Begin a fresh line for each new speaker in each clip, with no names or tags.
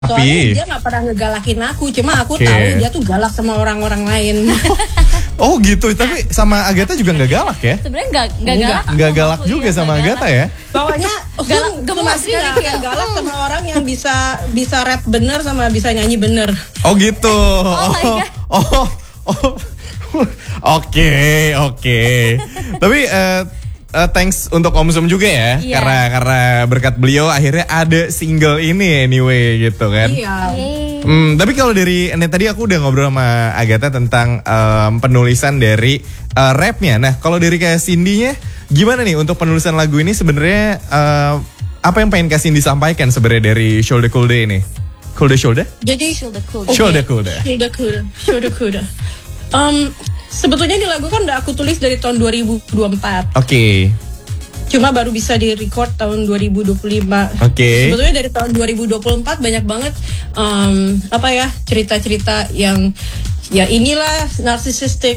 Soalnya dia nggak pernah ngegalakin aku, cuma aku tahu dia tuh galak sama orang-orang lain.
Oh gitu, tapi sama Agatha juga nggak galak ya?
Sebenarnya nggak galak.
Nggak galak juga sama Agatha ya?
Pokoknya gemas sekali yang galak sama orang yang bisa rap bener sama bisa nyanyi bener.
Oh gitu. Oke. Tapi thanks untuk Om Sum juga ya, karena berkat beliau akhirnya ada single ini anyway gitu kan.
Iya.
Tapi kalau dari tadi aku udah ngobrol sama Agatha tentang penulisan dari rapnya. Nah kalau dari kayak Cindy-nya gimana nih untuk penulisan lagu ini sebenarnya apa yang pengen Kak Cindy sampaikan sebenarnya dari Shoulder Cool Day ini? Shoulder?
Jadi
Shoulder Cool Day.
Sebetulnya di lagu kan udah aku tulis dari tahun 2024.
Oke.
Cuma baru bisa di-record tahun 2025.
Oke.
Sebetulnya dari tahun 2024 banyak banget cerita-cerita yang ya inilah narcissistic,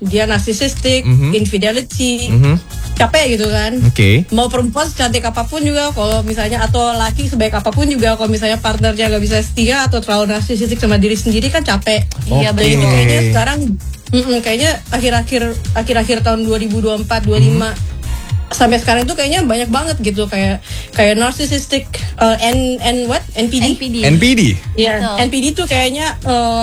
infidelity, capek gitu kan.
Oke.
Mau perempuan secantik apapun juga, kalau misalnya atau laki sebaik apapun juga, kalau misalnya partnernya nggak bisa setia atau terlalu narsisistik sama diri sendiri kan capek.
Iya betul.
Jadi kayaknya sekarang kayaknya akhir-akhir tahun 2024 25 sampai sekarang itu kayaknya banyak banget gitu kayak narcissistic NPD. Iya, NPD tuh kayaknya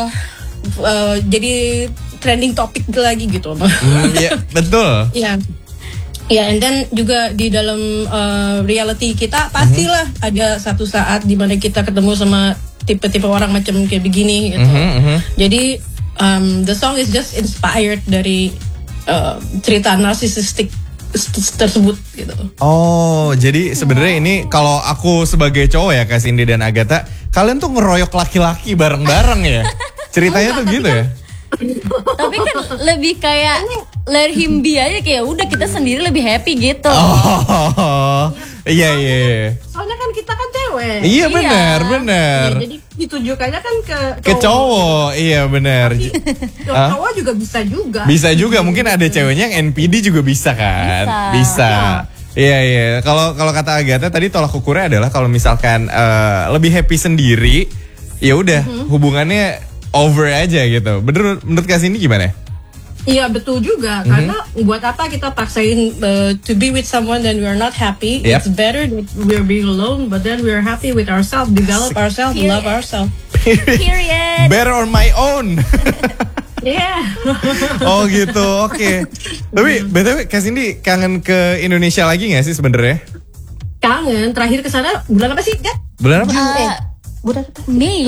jadi trending topic lagi gitu.
Iya, betul.
Iya. Ya, and then juga di dalam reality kita pastilah ada satu saat di mana kita ketemu sama tipe-tipe orang macam kayak begini gitu. Jadi the song is just inspired dari cerita narsisistik tersebut gitu.
Oh, jadi sebenarnya ini kalau aku sebagai cowok ya Kak Cindy dan Agatha, kalian tuh ngeroyok laki-laki bareng-bareng ya? Ceritanya tuh gitu ya?
Tapi kan lebih kayak let him be aja, kayak udah kita sendiri lebih happy gitu.
Oh, iya.
Soalnya kan kita kan cewek.
Iya benar.
Ya, jadi ditujukannya kan
ke cowok. Iya benar.
Cowok juga bisa juga.
Bisa juga, mungkin ada ceweknya yang NPD juga bisa kan? Bisa. Iya. Kalau kata Agatha tadi tolak ukurnya adalah kalau misalkan lebih happy sendiri, ya udah hubungannya over aja gitu. Bener, menurut Kak Cindy gimana?
Iya betul juga, karena buat apa kita paksain to be with someone then we're not happy. It's better that we're being alone, but then we're happy with ourselves, develop ourselves, love ourselves.
Period.
Better on my own.
Yeah.
Oh gitu, oke. Tapi BTW Kak Cindy kangen ke Indonesia lagi gak sih sebenarnya?
Kangen, terakhir kesana bulan apa sih?
Bulan apa?
Bulan apa?
Mei.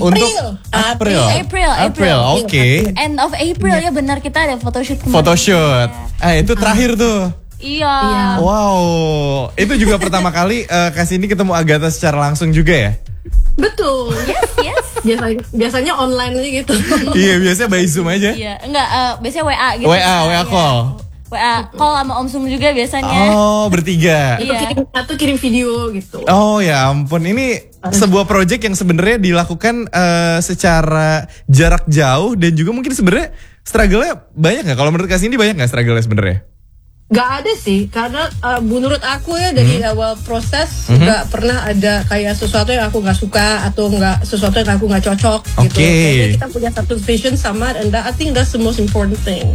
April. Oke.
End of April ya benar, kita ada photoshoot.
Photoshoot. Itu terakhir tuh.
Iya.
Wow. Itu juga pertama kali Kak Cindy ketemu Agatha secara langsung juga ya?
Betul.
Yes.
Biasanya online aja gitu.
Iya, biasanya by Zoom aja.
Iya, enggak biasanya WA gitu.
WA call.
WA call sama Om Sum juga biasanya.
Oh, bertiga.
Atau kirim video gitu.
Oh ya ampun, ini sebuah project yang sebenarnya dilakukan secara jarak jauh dan juga mungkin sebenarnya struggle-nya banyak nggak? Kalau menurut Kak Cindy banyak nggak struggle-nya sebenarnya?
Gak ada sih, karena menurut aku ya dari awal proses gak pernah ada kayak sesuatu yang aku gak suka atau nggak sesuatu yang aku gak cocok gitu. Kayaknya kita punya satu vision sama, and I think that's the most important thing.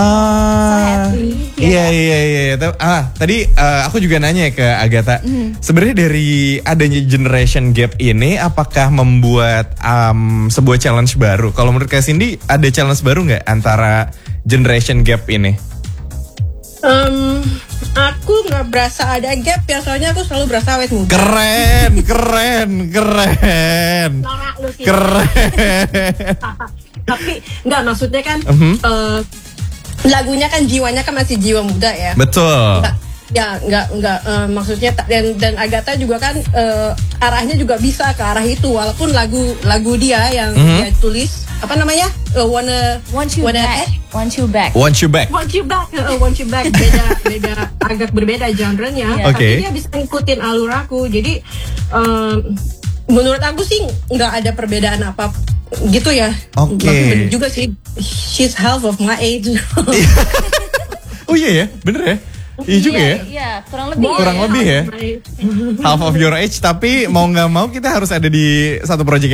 Iya. Tadi aku juga nanya ke Agatha, sebenarnya dari adanya generation gap ini, apakah membuat sebuah challenge baru? Kalau menurut Kak Cindy, ada challenge baru nggak antara generation gap ini?
Aku nggak berasa ada gap ya, soalnya aku selalu berasa awet muda.
Keren.
Tapi nggak, maksudnya kan lagunya kan jiwanya kan masih jiwa muda ya.
Betul.
Nggak maksudnya dan Agatha juga kan arahnya juga bisa ke arah itu, walaupun lagu dia yang dia tulis apa namanya
Want you back
beda agak berbeda genrenya, tapi dia bisa ngikutin alur aku. Jadi menurut aku sih nggak ada perbedaan apa gitu ya. Bener juga sih, she's half of my age.
Oh iya ya, bener ya. Iya juga ya.
Iya, kurang lebih.
Kurang lebih ya. Half of your age, tapi mau nggak mau kita harus ada di satu project